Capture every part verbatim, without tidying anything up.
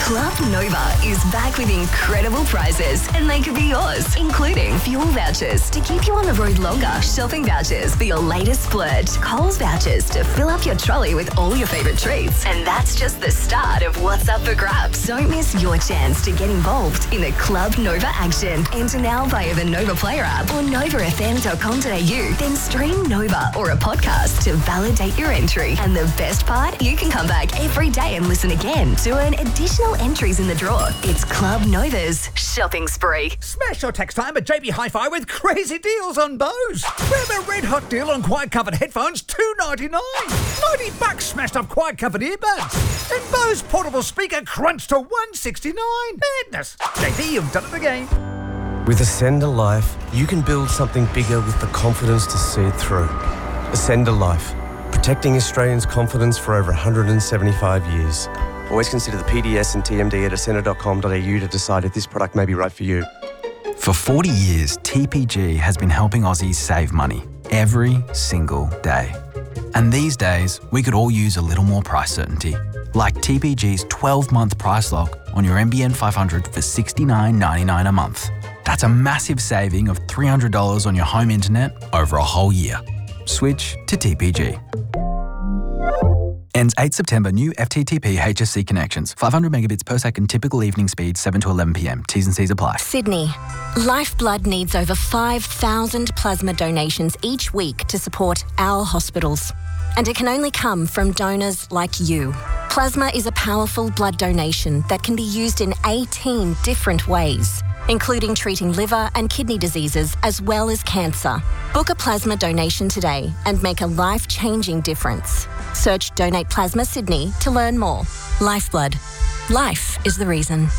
Club Nova is back with incredible prizes, and they could be yours, including fuel vouchers to keep you on the road longer, shopping vouchers for your latest splurge, Coles vouchers to fill up your trolley with all your favourite treats. And that's just the start of what's up for grabs. Don't miss your chance to get involved in the Club Nova action. Enter now via the Nova Player app or nova f m dot com dot a u. Then stream Nova or a podcast to validate your entry. And the best part, you can come back every day and listen again to earn additional entries in the draw. It's Club Nova's shopping spree. Smash your text time at J B Hi-Fi with crazy deals on Bose. Grab a red hot deal on quiet covered headphones, two ninety-nine. ninety bucks smashed up quiet covered earbuds. And Bose portable speaker crunched to one sixty-nine. Madness. J B, you've done it again. With Ascender Life, you can build something bigger with the confidence to see it through. Ascender Life, protecting Australians' confidence for over one hundred seventy-five years. Always consider the P D S and T M D at ascender dot com dot a u to decide if this product may be right for you. For forty years, T P G has been helping Aussies save money every single day. And these days, we could all use a little more price certainty, like T P G's twelve-month price lock on your N B N five hundred for sixty-nine ninety-nine a month. That's a massive saving of three hundred dollars on your home internet over a whole year. Switch to T P G. Ends eighth September. New F T T P H S C connections. five hundred megabits per second. Typical evening speed seven to eleven p m. T's and C's apply. Sydney. Lifeblood needs over five thousand plasma donations each week to support our hospitals. And it can only come from donors like you. Plasma is a powerful blood donation that can be used in eighteen different ways, including treating liver and kidney diseases as well as cancer. Book a plasma donation today and make a life-changing difference. Search Donate Plasma Sydney to learn more. Lifeblood. Life is the reason.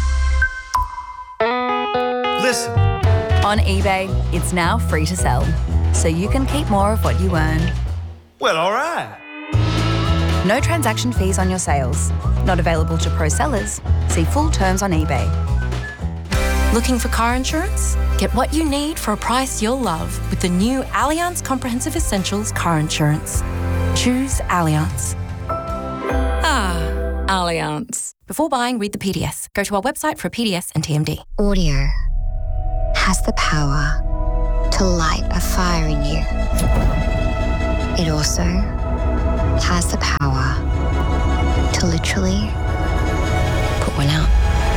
Listen. On eBay, it's now free to sell, so you can keep more of what you earn. Well, all right. No transaction fees on your sales. Not available to pro sellers. See full terms on eBay. Looking for car insurance? Get what you need for a price you'll love with the new Allianz Comprehensive Essentials Car Insurance. Choose Allianz. Ah, Allianz. Before buying, read the P D S. Go to our website for a P D S and T M D. Audio has the power to light a fire in you. It also has the power to literally put one out.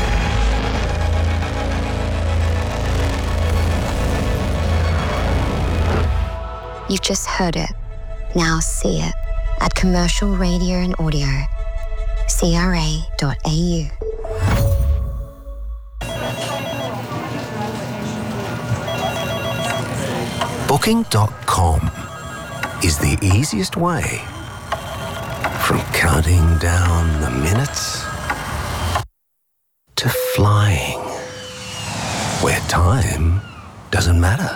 You've just heard it. Now see it at Commercial Radio and Audio, c r a dot a u. Booking dot com is the easiest way from counting down the minutes to flying, where time doesn't matter.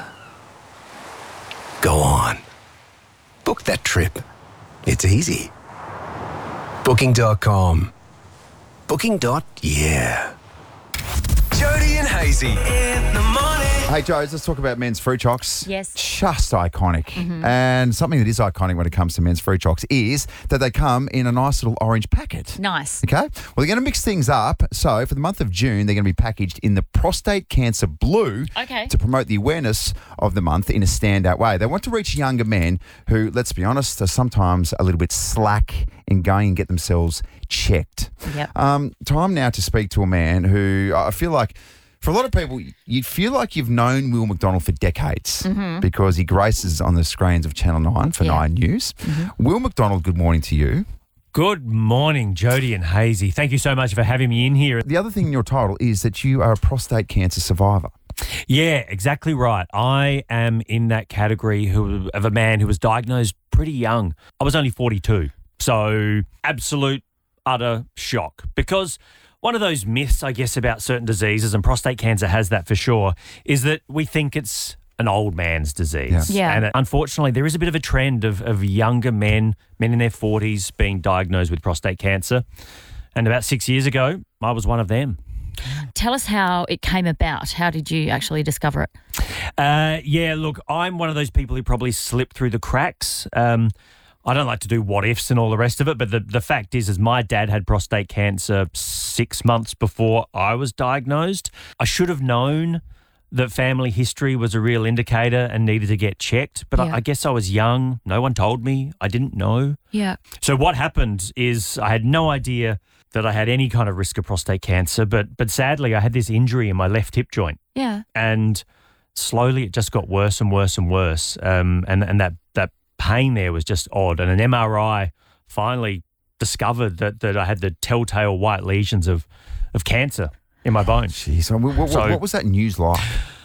Go on. Book that trip. It's easy. Booking dot com. Booking. Yeah. Jody and Hazy in the morning. Hey, Joes, let's talk about men's fruit chocks. Yes. Just iconic. Mm-hmm. And something that is iconic when it comes to men's fruit chocks is that they come in a nice little orange packet. Nice. Okay? Well, they're going to mix things up. So for the month of June, they're going to be packaged in the prostate cancer blue Okay. to promote the awareness of the month in a standout way. They want to reach younger men who, let's be honest, are sometimes a little bit slack in going and get themselves checked. Yep. Um, time now to speak to a man who I feel like, for a lot of people, you'd feel like you've known Will McDonald for decades Mhm. because he graces on the screens of Channel nine for Yeah. Nine News. Mm-hmm. Will McDonald, good morning to you. Good morning, Jody and Hazy. Thank you so much for having me in here. The other thing in your title is that you are a prostate cancer survivor. Yeah, exactly right. I am in that category who, of a man who was diagnosed pretty young. I was only forty-two. So absolute, utter shock. Because one of those myths, I guess, about certain diseases, and prostate cancer has that for sure, is that we think it's an old man's disease. Yeah. Yeah. And unfortunately, there is a bit of a trend of, of younger men, men in their forties, being diagnosed with prostate cancer. And about six years ago, I was one of them. Tell us how it came about. How did you actually discover it? Uh, yeah, look, I'm one of those people who probably slipped through the cracks. Um, I don't like to do what ifs and all the rest of it, but the, the fact is, is my dad had prostate cancer six months before I was diagnosed. I should have known that family history was a real indicator and needed to get checked, but Yeah. I, I guess I was young. No one told me. I didn't know. Yeah. So what happened is I had no idea that I had any kind of risk of prostate cancer, but but sadly I had this injury in my left hip joint, Yeah. and slowly it just got worse and worse and worse, um, and and that that pain there was just odd. And an M R I finally discovered that that I had the telltale white lesions of of cancer in my bone. Jeez, what, what, So- what was that news like?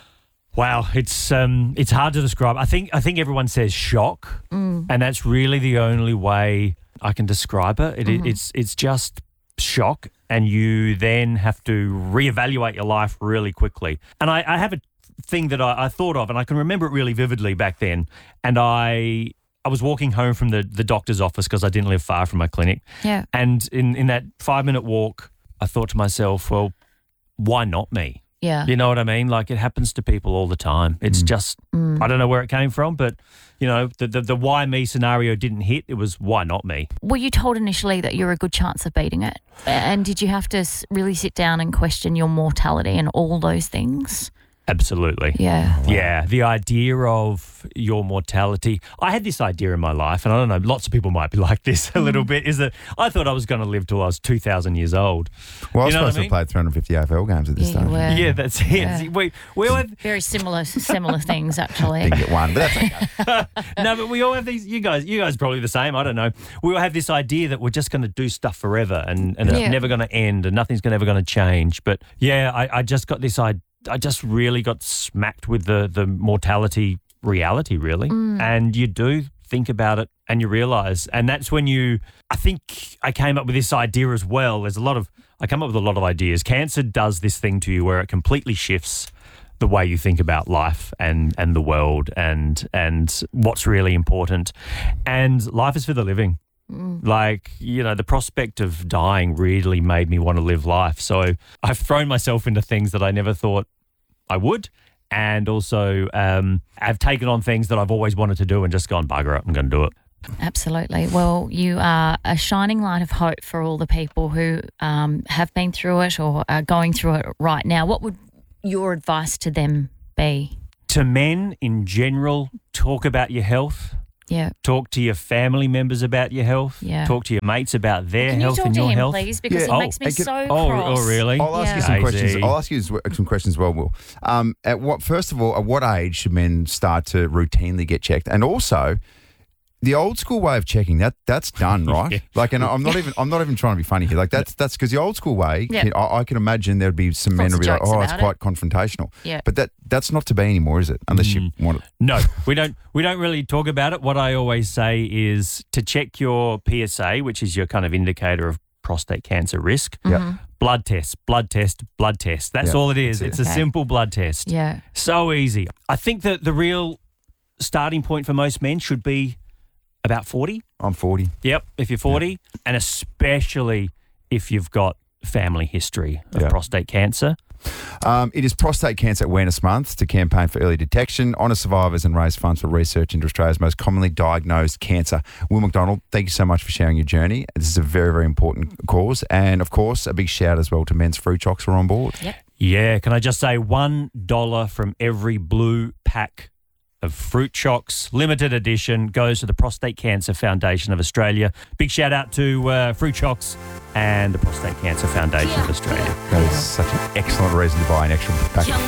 Wow, it's um, it's hard to describe. I think I think everyone says shock, Mm. and that's really the only way I can describe it. it Mhm. It's it's just shock, and you then have to reevaluate your life really quickly. And I, I have a thing that I, I thought of, and I can remember it really vividly back then. And I I was walking home from the the doctor's office because I didn't live far from my clinic. Yeah. And in in that five minute walk, I thought to myself, well, why not me? Yeah. You know what I mean? Like, it happens to people all the time. It's just, Mm. I don't know where it came from, but, you know, the, the, the why me scenario didn't hit. It was why not me? Were you told initially that you're a good chance of beating it? And did you have to s- really sit down and question your mortality and all those things? Absolutely. Yeah. Yeah. The idea of your mortality. I had this idea in my life, and I don't know, lots of people might be like this a little bit, is that I thought I was going to live till I was two thousand years old. Well, I was You know what supposed I to have played three hundred fifty A F L games at this Yeah, you stage. were. Yeah, that's it. Yeah. We, we all have, Very similar similar things, actually. Didn't get one, but that's okay. no, but we all have these. You guys, you guys probably the same. I don't know. We all have this idea that we're just going to do stuff forever, and, and Yeah. it's never going to end, and nothing's gonna, ever going to change. But yeah, I, I just got this idea. I just really got smacked with the the mortality reality, really, Mm. and you do think about it, and you realise, and that's when you. I think I came up with this idea as well. There's a lot of I come up with a lot of ideas. Cancer does this thing to you where it completely shifts the way you think about life and, and the world and and what's really important. And life is for the living. Mm. Like, you know, the prospect of dying really made me want to live life. So I've thrown myself into things that I never thought I would. And also um, I've taken on things that I've always wanted to do and just gone, bugger it, I'm going to do it. Absolutely. Well, you are a shining light of hope for all the people who um, have been through it or are going through it right now. What would your advice to them be? To men in general, talk about your health. Yeah. Talk to your family members about your health. Yeah. Talk to your mates about their Can you health talk and to your him, health. please? Because he Oh, makes me and can- so Oh, cross. oh, really? I'll ask you Yeah. some questions. Daisy. I'll ask you s- some questions as well, Will. Um, at what, first of all, at what age should men start to routinely get checked? And also, the old school way of checking that that's done, right? Yeah. Like, and I'm not even I'm not even trying to be funny here. Like, that's that's because the old school way, Yeah. can- I, I can imagine there'd be some men Lots who'd of be like, jokes oh, it's about quite confrontational. Yeah. But that that's not to be anymore, is it? Unless you want it. No, we don't. We don't really talk about it. What I always say is to check your P S A, which is your kind of indicator of prostate cancer risk. Yeah. Blood test, blood test, blood test. That's Yeah, all it is. that's It's it. a Okay. simple blood test. Yeah. So easy. I think that the real starting point for most men should be about forty. I'm forty. Yep, if you're forty, and especially if you've got family history of Yeah. prostate cancer. Um, it is Prostate Cancer Awareness Month to campaign for early detection, honour survivors and raise funds for research into Australia's most commonly diagnosed cancer. Will McDonald, thank you so much for sharing your journey. This is a very, very important cause. And, of course, a big shout as well to Men's Fruit Chocks who are on board. Yep. Yeah, can I just say one dollar from every blue pack of Fruit Chocks, limited edition, goes to the Prostate Cancer Foundation of Australia. Big shout out to uh, Fruit Chocks and the Prostate Cancer Foundation of Australia. That is such an excellent reason to buy an extra pack of